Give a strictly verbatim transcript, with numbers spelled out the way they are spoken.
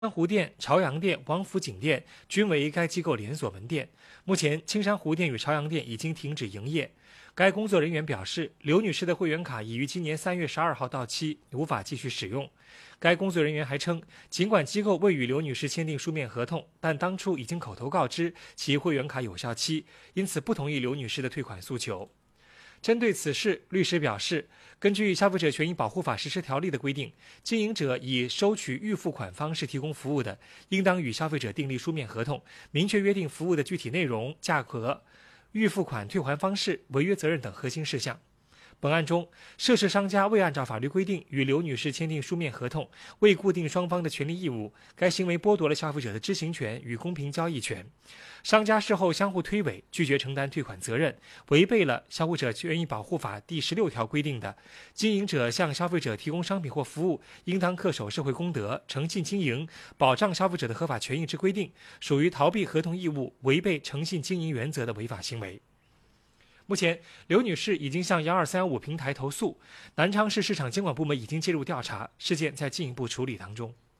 江湖店、朝阳店、王府井店均为该机构连锁门店。目前，青山湖店与朝阳店已经停止营业。该工作人员表示，刘女士的会员卡已于今年三月十二号到期，无法继续使用。该工作人员还称，尽管机构未与刘女士签订书面合同，但当初已经口头告知其会员卡有效期，因此不同意刘女士的退款诉求。针对此事，律师表示，根据《消费者权益保护法实施条例》的规定，经营者以收取预付款方式提供服务的，应当与消费者订立书面合同，明确约定服务的具体内容、价格、预付款退还方式、违约责任等核心事项。本案中，涉事商家未按照法律规定与刘女士签订书面合同，未固定双方的权利义务，该行为剥夺了消费者的知情权与公平交易权。商家事后相互推诿，拒绝承担退款责任，违背了《消费者权益保护法》第十六条规定的经营者向消费者提供商品或服务，应当恪守社会公德、诚信经营、保障消费者的合法权益之规定，属于逃避合同义务、违背诚信经营原则的违法行为。目前，刘女士已经向幺二三五平台投诉，南昌市市场监管部门已经介入调查，事件在进一步处理当中。